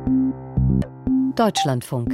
Deutschlandfunk.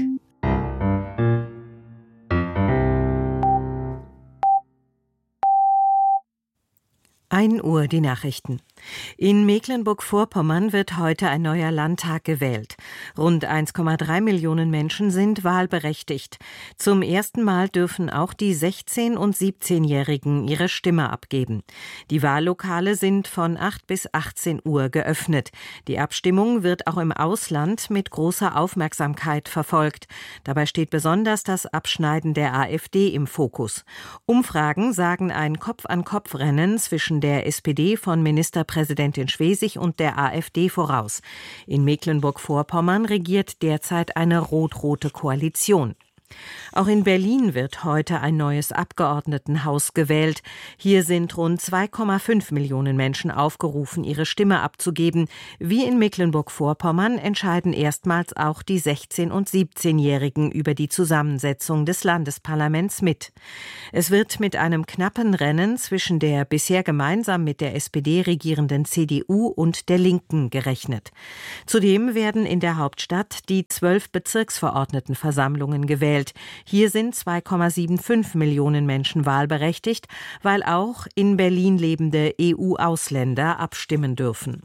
1 Uhr die Nachrichten. In Mecklenburg-Vorpommern wird heute ein neuer Landtag gewählt. Rund 1,3 Millionen Menschen sind wahlberechtigt. Zum ersten Mal dürfen auch die 16- und 17-Jährigen ihre Stimme abgeben. Die Wahllokale sind von 8 bis 18 Uhr geöffnet. Die Abstimmung wird auch im Ausland mit großer Aufmerksamkeit verfolgt. Dabei steht besonders das Abschneiden der AfD im Fokus. Umfragen sagen ein Kopf-an-Kopf-Rennen zwischen der SPD von Ministerpräsidentin Schwesig und der AfD voraus. In Mecklenburg-Vorpommern regiert derzeit eine rot-rote Koalition. Auch in Berlin wird heute ein neues Abgeordnetenhaus gewählt. Hier sind rund 2,5 Millionen Menschen aufgerufen, ihre Stimme abzugeben. Wie in Mecklenburg-Vorpommern entscheiden erstmals auch die 16- und 17-Jährigen über die Zusammensetzung des Landesparlaments mit. Es wird mit einem knappen Rennen zwischen der bisher gemeinsam mit der SPD regierenden CDU und der Linken gerechnet. Zudem werden in der Hauptstadt die 12 Bezirksverordnetenversammlungen gewählt. Hier sind 2,75 Millionen Menschen wahlberechtigt, weil auch in Berlin lebende EU-Ausländer abstimmen dürfen.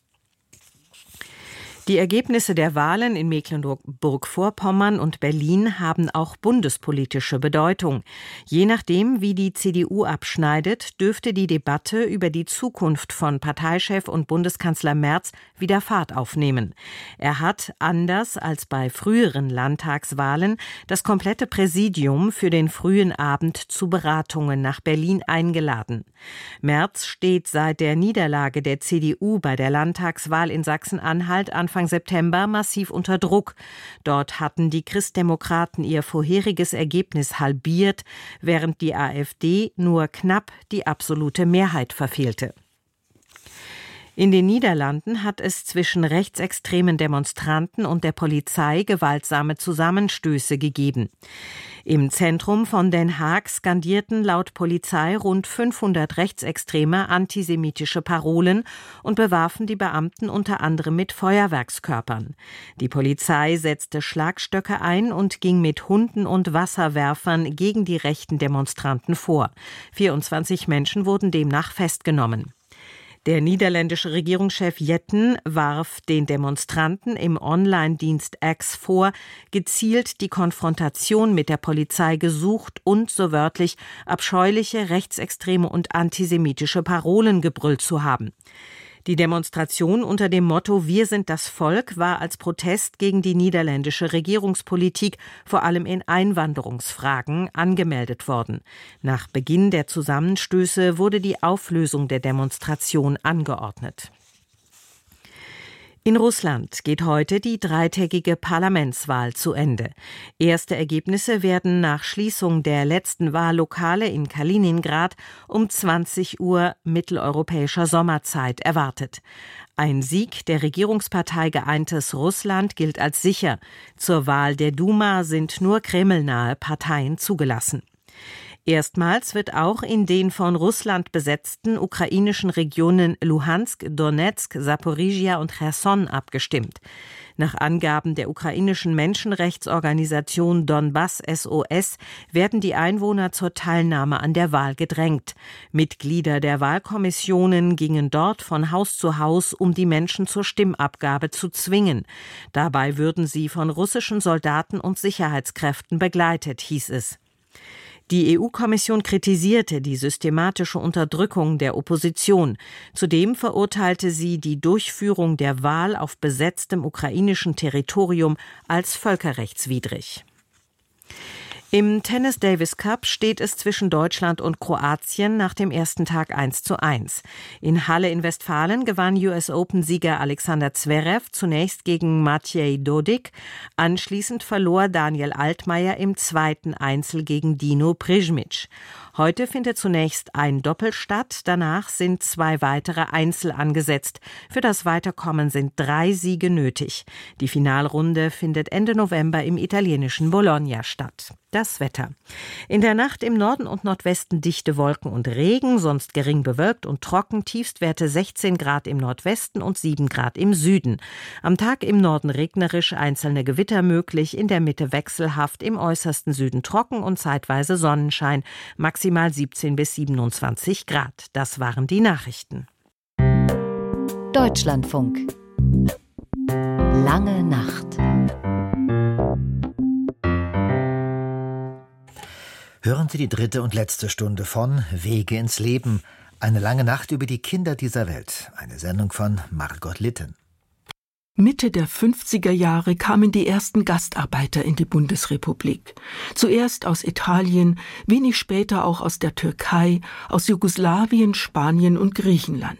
Die Ergebnisse der Wahlen in Mecklenburg-Vorpommern und Berlin haben auch bundespolitische Bedeutung. Je nachdem, wie die CDU abschneidet, dürfte die Debatte über die Zukunft von Parteichef und Bundeskanzler Merz wieder Fahrt aufnehmen. Er hat, anders als bei früheren Landtagswahlen, das komplette Präsidium für den frühen Abend zu Beratungen nach Berlin eingeladen. Merz steht seit der Niederlage der CDU bei der Landtagswahl in Sachsen-Anhalt Anfang September massiv unter Druck. Dort hatten die Christdemokraten ihr vorheriges Ergebnis halbiert, während die AfD nur knapp die absolute Mehrheit verfehlte. In den Niederlanden hat es zwischen rechtsextremen Demonstranten und der Polizei gewaltsame Zusammenstöße gegeben. Im Zentrum von Den Haag skandierten laut Polizei rund 500 Rechtsextreme antisemitische Parolen und bewarfen die Beamten unter anderem mit Feuerwerkskörpern. Die Polizei setzte Schlagstöcke ein und ging mit Hunden und Wasserwerfern gegen die rechten Demonstranten vor. 24 Menschen wurden demnach festgenommen. Der niederländische Regierungschef Jetten warf den Demonstranten im Online-Dienst X vor, gezielt die Konfrontation mit der Polizei gesucht und, so wörtlich, abscheuliche, rechtsextreme und antisemitische Parolen gebrüllt zu haben. Die Demonstration unter dem Motto „Wir sind das Volk" war als Protest gegen die niederländische Regierungspolitik, vor allem in Einwanderungsfragen, angemeldet worden. Nach Beginn der Zusammenstöße wurde die Auflösung der Demonstration angeordnet. In Russland geht heute die dreitägige Parlamentswahl zu Ende. Erste Ergebnisse werden nach Schließung der letzten Wahllokale in Kaliningrad um 20 Uhr mitteleuropäischer Sommerzeit erwartet. Ein Sieg der Regierungspartei Geeintes Russland gilt als sicher. Zur Wahl der Duma sind nur kremlnahe Parteien zugelassen. Erstmals wird auch in den von Russland besetzten ukrainischen Regionen Luhansk, Donetsk, Saporizhia und Cherson abgestimmt. Nach Angaben der ukrainischen Menschenrechtsorganisation Donbass SOS werden die Einwohner zur Teilnahme an der Wahl gedrängt. Mitglieder der Wahlkommissionen gingen dort von Haus zu Haus, um die Menschen zur Stimmabgabe zu zwingen. Dabei würden sie von russischen Soldaten und Sicherheitskräften begleitet, hieß es. Die EU-Kommission kritisierte die systematische Unterdrückung der Opposition. Zudem verurteilte sie die Durchführung der Wahl auf besetztem ukrainischen Territorium als völkerrechtswidrig. Im Tennis Davis Cup steht es zwischen Deutschland und Kroatien nach dem ersten Tag 1:1. In Halle in Westfalen gewann US-Open-Sieger Alexander Zverev zunächst gegen Matej Dodik. Anschließend verlor Daniel Altmaier im zweiten Einzel gegen Dino Prizmic. Heute findet zunächst ein Doppel statt, danach sind 2 weitere Einzel angesetzt. Für das Weiterkommen sind 3 Siege nötig. Die Finalrunde findet Ende November im italienischen Bologna statt. Das Wetter. In der Nacht im Norden und Nordwesten dichte Wolken und Regen, sonst gering bewölkt und trocken, Tiefstwerte 16 Grad im Nordwesten und 7 Grad im Süden. Am Tag im Norden regnerisch, einzelne Gewitter möglich, in der Mitte wechselhaft, im äußersten Süden trocken und zeitweise Sonnenschein, maximal 17 bis 27 Grad. Das waren die Nachrichten. Deutschlandfunk. Lange Nacht. Hören Sie die 3. und letzte Stunde von Wege ins Leben. Eine lange Nacht über die Kinder dieser Welt. Eine Sendung von Margot Litten. Mitte der 50er Jahre kamen die ersten Gastarbeiter in die Bundesrepublik. Zuerst aus Italien, wenig später auch aus der Türkei, aus Jugoslawien, Spanien und Griechenland.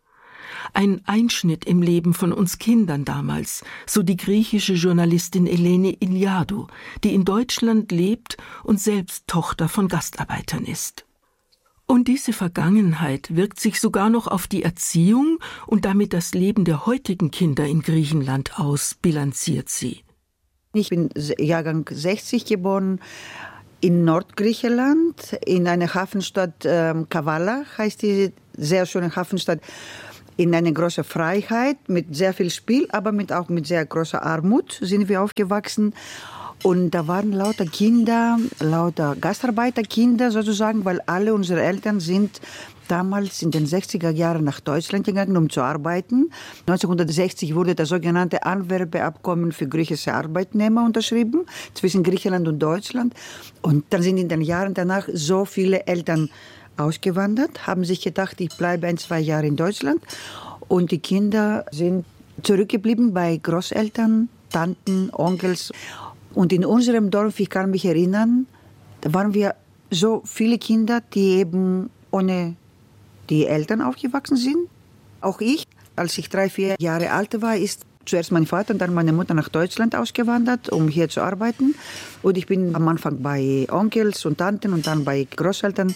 Ein Einschnitt im Leben von uns Kindern damals, so die griechische Journalistin Eleni Iliadou, die in Deutschland lebt und selbst Tochter von Gastarbeitern ist. Und diese Vergangenheit wirkt sich sogar noch auf die Erziehung und damit das Leben der heutigen Kinder in Griechenland aus, bilanziert sie. Ich bin Jahrgang 60 geboren in Nordgriechenland, in einer Hafenstadt Kavala, heißt die sehr schöne Hafenstadt, in einer großen Freiheit, mit sehr viel Spiel, aber auch mit sehr großer Armut sind wir aufgewachsen. Und da waren lauter Kinder, lauter Gastarbeiterkinder sozusagen, weil alle unsere Eltern sind damals in den 60er Jahren nach Deutschland gegangen, um zu arbeiten. 1960 wurde das sogenannte Anwerbeabkommen für griechische Arbeitnehmer unterschrieben, zwischen Griechenland und Deutschland. Und dann sind in den Jahren danach so viele Eltern ausgewandert, haben sich gedacht, ich bleibe 1-2 Jahre in Deutschland. Und die Kinder sind zurückgeblieben bei Großeltern, Tanten, Onkels. Und in unserem Dorf, ich kann mich erinnern, da waren wir so viele Kinder, die eben ohne die Eltern aufgewachsen sind. Auch ich, als ich 3-4 Jahre alt war, ist zuerst mein Vater und dann meine Mutter nach Deutschland ausgewandert, um hier zu arbeiten. Und ich bin am Anfang bei Onkels und Tanten und dann bei Großeltern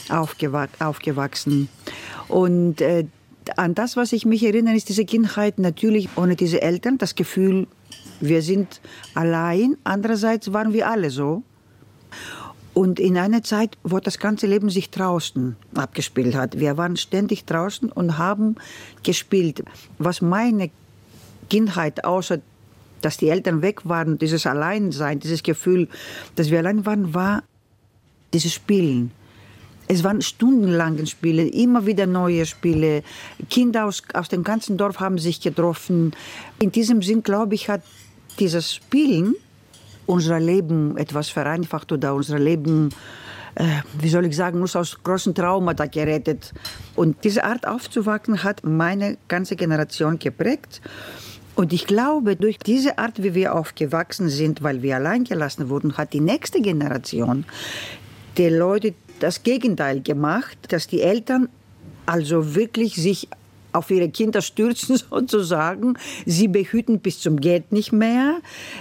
aufgewachsen. Und an das, was ich mich erinnere, ist diese Kindheit natürlich ohne diese Eltern, das Gefühl, wir sind allein. Andererseits waren wir alle so. Und in einer Zeit, wo das ganze Leben sich draußen abgespielt hat. Wir waren ständig draußen und haben gespielt. Was meine Kindheit, außer dass die Eltern weg waren, dieses Alleinsein, dieses Gefühl, dass wir allein waren, war dieses Spielen. Es waren stundenlange Spiele, immer wieder neue Spiele. Kinder aus dem ganzen Dorf haben sich getroffen. In diesem Sinn, glaube ich, hat dieses Spielen unser Leben etwas vereinfacht oder unser Leben, wie soll ich sagen, uns aus großen Traumata gerettet. Und diese Art aufzuwachsen hat meine ganze Generation geprägt. Und ich glaube, durch diese Art, wie wir aufgewachsen sind, weil wir allein gelassen wurden, hat die nächste Generation der Leute das Gegenteil gemacht, dass die Eltern also wirklich sich auf ihre Kinder stürzen sozusagen, sie behüten bis zum Geht nicht mehr,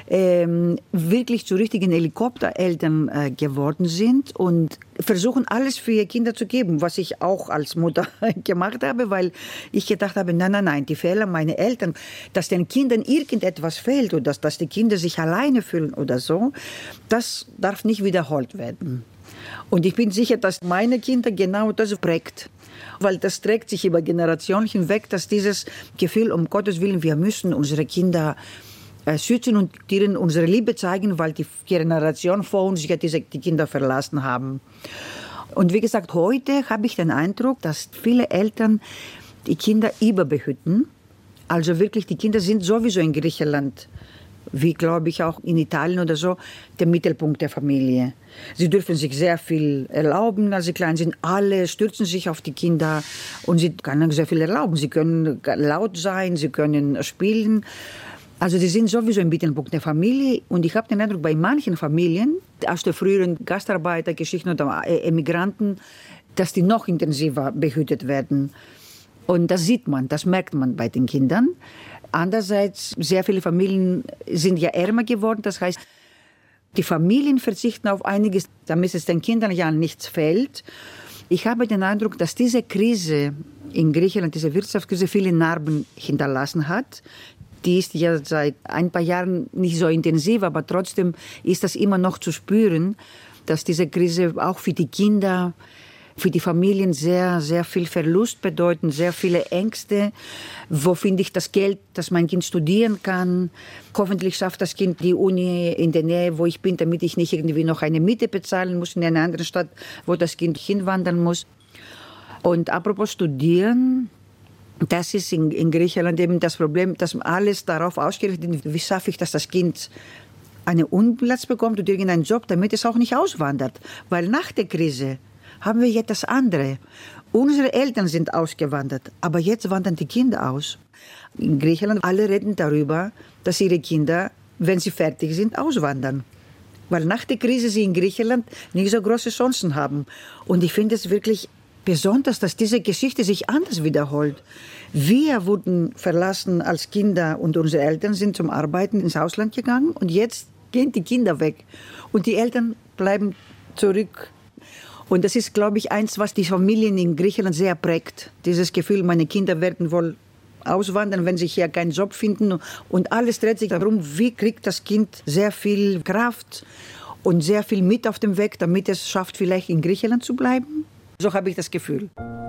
wirklich zu richtigen Helikoptereltern geworden sind und versuchen alles für ihre Kinder zu geben, was ich auch als Mutter gemacht habe, weil ich gedacht habe, nein, die Fehler meiner Eltern, dass den Kindern irgendetwas fehlt oder dass die Kinder sich alleine fühlen oder so, das darf nicht wiederholt werden. Und ich bin sicher, dass meine Kinder genau das prägt. Weil das trägt sich über Generationen hinweg, dass dieses Gefühl, um Gottes Willen, wir müssen unsere Kinder schützen und ihnen unsere Liebe zeigen, weil die Generation vor uns ja die Kinder verlassen haben. Und wie gesagt, heute habe ich den Eindruck, dass viele Eltern die Kinder überbehüten. Also wirklich, die Kinder sind sowieso in Griechenland, wie glaube ich auch in Italien oder so, der Mittelpunkt der Familie. Sie dürfen sich sehr viel erlauben, als sie klein sind. Alle stürzen sich auf die Kinder und sie können sehr viel erlauben. Sie können laut sein, sie können spielen. Also sie sind sowieso im Mittelpunkt der Familie. Und ich habe den Eindruck, bei manchen Familien, aus der früheren Gastarbeitergeschichten oder Emigranten, dass die noch intensiver behütet werden. Und das sieht man, das merkt man bei den Kindern. Andererseits, sehr viele Familien sind ja ärmer geworden. Das heißt, Die Familien verzichten auf einiges, damit es den Kindern ja nichts fehlt. Ich habe den Eindruck, dass diese Krise in Griechenland, diese Wirtschaftskrise, viele Narben hinterlassen hat. Die ist ja seit ein paar Jahren nicht so intensiv, aber trotzdem ist das immer noch zu spüren, dass diese Krise auch für die Kinder, für die Familien sehr, sehr viel Verlust bedeuten, sehr viele Ängste. Wo finde ich das Geld, dass mein Kind studieren kann? Hoffentlich schafft das Kind die Uni in der Nähe, wo ich bin, damit ich nicht irgendwie noch eine Miete bezahlen muss in einer anderen Stadt, wo das Kind hinwandern muss. Und apropos Studieren, das ist in Griechenland eben das Problem, dass alles darauf ausgerichtet ist, wie schaffe ich, dass das Kind einen Unplatz bekommt oder irgendeinen Job, damit es auch nicht auswandert. Weil nach der Krise haben wir jetzt das andere. Unsere Eltern sind ausgewandert, aber jetzt wandern die Kinder aus. In Griechenland, alle reden darüber, dass ihre Kinder, wenn sie fertig sind, auswandern. Weil nach der Krise sie in Griechenland nicht so große Chancen haben. Und ich finde es wirklich besonders, dass diese Geschichte sich anders wiederholt. Wir wurden verlassen als Kinder und unsere Eltern sind zum Arbeiten ins Ausland gegangen und jetzt gehen die Kinder weg und die Eltern bleiben zurück. Und das ist, glaube ich, eins, was die Familien in Griechenland sehr prägt. Dieses Gefühl, meine Kinder werden wohl auswandern, wenn sie hier keinen Job finden. Und alles dreht sich darum, wie kriegt das Kind sehr viel Kraft und sehr viel mit auf dem Weg, damit es schafft, vielleicht in Griechenland zu bleiben. So habe ich das Gefühl.